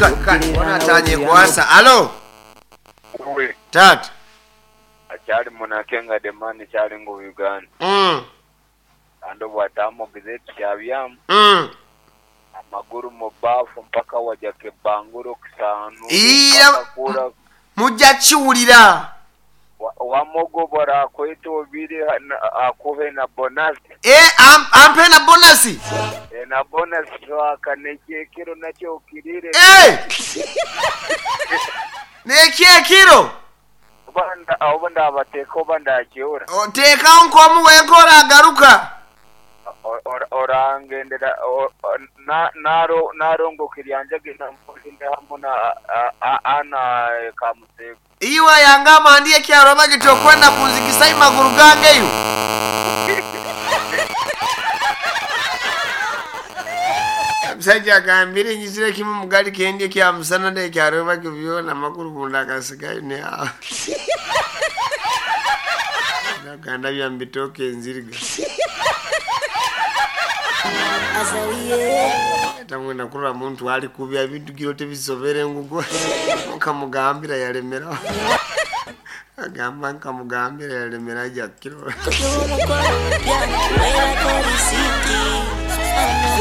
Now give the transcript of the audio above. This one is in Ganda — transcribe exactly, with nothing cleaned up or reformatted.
Ona tanye kwasa. Alo. Uwe. Tat. Achari munakenga demani chari ngo Uganda. Mm. Ando watamo gazeti chabyamu. Mm. Amaguru mubafu mpaka wajake banguro kisanu. Iya. Kura Mujja chiwulira. Wamogobora kweto biri akuve na bonus. Eh am, ampe na bonasi. E na bonus wakaneke kiro nacho kirire. Eh. Nekie kiro. Banda abanda abateko banda akiura. Oteka onkomu wenkora agaruka. Orangendera na naro narongo kiryanje gina mpinde hamuna ana kamuse. Iwa yangama ndiye kyaro bagito kwenda kuzikisa imaguru gange yu. Msajja gambire nyisire kimu mugali kendye kya musana de kyaro bagivyo na makuru bunda kasigaye ne. Ganda bya mbitoke nziriga. Tamwena kurwa muntu ali kubya bintu girote bisobere ngugo kamugambira yalemera agamba kamugambira yalemera jakiro